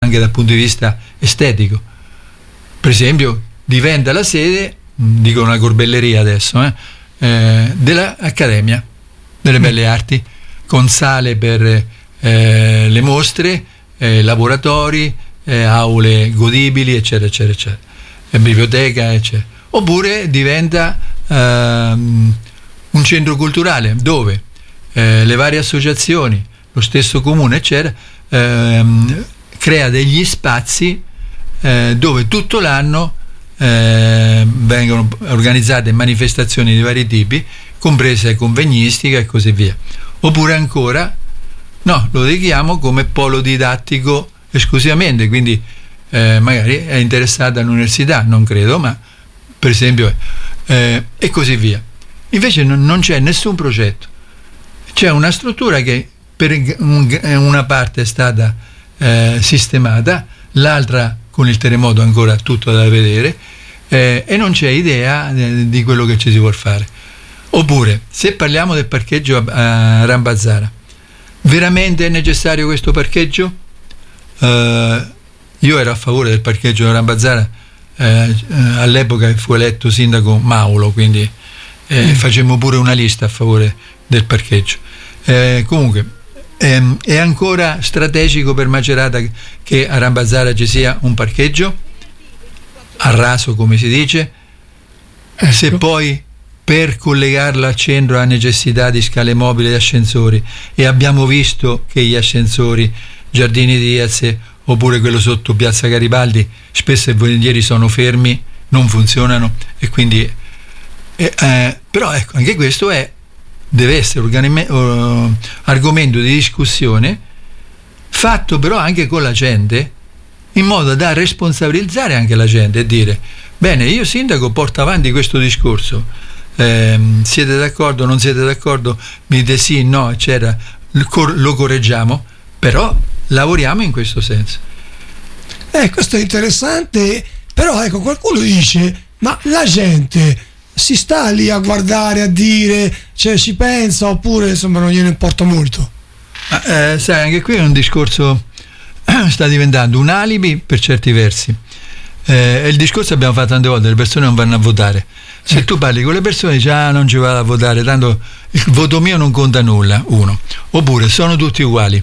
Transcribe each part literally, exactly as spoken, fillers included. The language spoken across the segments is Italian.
anche dal punto di vista estetico. Per esempio, diventa la sede, dico una corbelleria adesso, eh, eh, dell'Accademia delle Belle Arti, con sale per eh, le mostre, eh, laboratori, eh, aule godibili, eccetera, eccetera, eccetera, e biblioteca, eccetera. Oppure diventa ehm, un centro culturale dove eh, le varie associazioni, lo stesso comune, eccetera, ehm, crea degli spazi eh, dove tutto l'anno eh, vengono organizzate manifestazioni di vari tipi, comprese convegnistica e così via. Oppure ancora, no, lo dedichiamo come polo didattico esclusivamente, quindi eh, magari è interessata all'università, non credo, ma per esempio eh, e così via. Invece non, non c'è nessun progetto, c'è una struttura che per un, una parte è stata eh, sistemata, l'altra con il terremoto ancora tutto da vedere, eh, e non c'è idea eh, di quello che ci si vuol fare. Oppure, se parliamo del parcheggio a, a Rambazzara, veramente è necessario questo parcheggio? Uh, io ero a favore del parcheggio a Rambazzara, eh, all'epoca fu eletto sindaco Maulo, quindi eh, mm. facemmo pure una lista a favore del parcheggio. Eh, comunque, ehm, è ancora strategico per Macerata che a Rambazzara ci sia un parcheggio a raso, come si dice, ecco. Se poi per collegarla al centro ha necessità di scale mobili e ascensori, e abbiamo visto che gli ascensori Giardini Diaz oppure quello sotto Piazza Garibaldi spesso e volentieri sono fermi, non funzionano, e quindi eh, eh, però ecco, anche questo è deve essere organime, uh, argomento di discussione, fatto però anche con la gente, in modo da responsabilizzare anche la gente e dire: bene, io sindaco porto avanti questo discorso, eh, siete d'accordo, non siete d'accordo, mi dite sì, no, eccetera, lo correggiamo, però lavoriamo in questo senso. Eh, questo è interessante, però ecco, qualcuno dice: ma la gente si sta lì a guardare, a dire, cioè ci pensa, oppure insomma non gliene importa molto? Ma, eh, sai, anche qui è un discorso, sta diventando un alibi per certi versi. Eh, il discorso abbiamo fatto tante volte: le persone non vanno a votare. Se ecco. tu parli con le persone, dici: ah, non ci vado a votare, tanto il voto mio non conta nulla, uno. Oppure sono tutti uguali.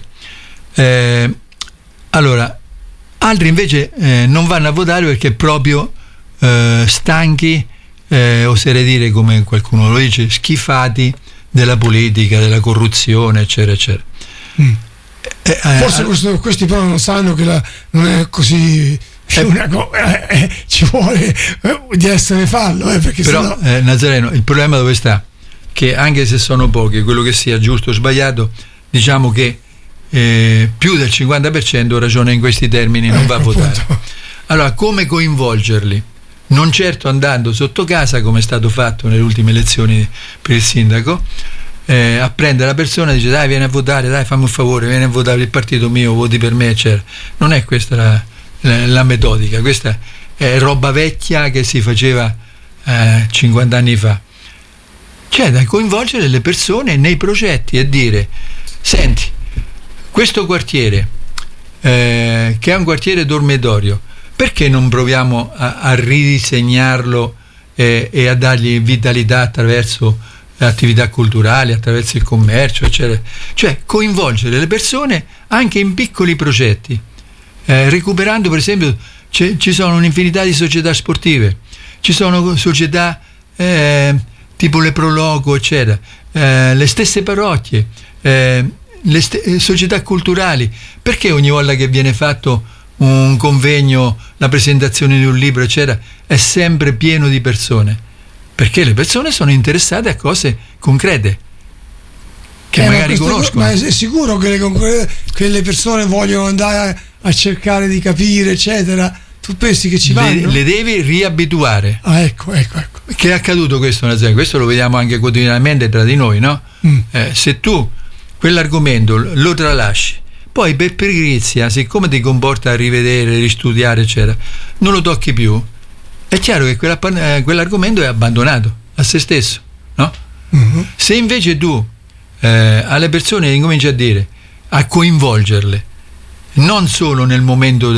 Eh, allora, altri invece eh, non vanno a votare perché proprio eh, stanchi, eh, oserei dire, come qualcuno lo dice, schifati della politica, della corruzione, eccetera, eccetera. Mm. Eh, Forse eh, questo, questi però non sanno che la, non è così. Eh, una co- eh, eh, ci vuole eh, di essere fallo, eh, perché però sennò... eh, Nazareno, il problema dove sta? Che anche se sono pochi, quello che sia giusto o sbagliato, diciamo che Eh, più del cinquanta per cento ragiona in questi termini, non va a votare. Allora, come coinvolgerli? Non certo andando sotto casa, come è stato fatto nelle ultime elezioni per il sindaco, eh, a prendere la persona e dice: dai, vieni a votare, dai, fammi un favore, vieni a votare il partito mio, voti per me, eccetera. Non è questa la, la, la metodica, questa è roba vecchia che si faceva eh, cinquanta anni fa. C'è da coinvolgere le persone nei progetti e dire: senti, questo quartiere eh, che è un quartiere dormitorio, perché non proviamo a, a ridisegnarlo eh, e a dargli vitalità attraverso attività culturali, attraverso il commercio, eccetera? Cioè coinvolgere le persone anche in piccoli progetti, eh, recuperando, per esempio, c- ci sono un'infinità di società sportive, ci sono società eh, tipo le Proloco, eccetera, eh, le stesse parrocchie, eh, le st- società culturali. Perché ogni volta che viene fatto un convegno, la presentazione di un libro, eccetera, è sempre pieno di persone? Perché le persone sono interessate a cose concrete che eh, magari ma conoscono. Ma è sicuro che le, che le persone vogliono andare a, a cercare di capire, eccetera? Tu pensi che ci vanno? Le, le devi riabituare. Ah, ecco, ecco, ecco. Che è accaduto questo, questo lo vediamo anche quotidianamente tra di noi, no? Mm. Eh, se tu quell'argomento lo tralasci, poi per pigrizia, siccome ti comporta a rivedere, ristudiare, eccetera, non lo tocchi più, è chiaro che quella, eh, quell'argomento è abbandonato a se stesso, no? Uh-huh. Se invece tu eh, alle persone incominci a dire, a coinvolgerle non solo nel momento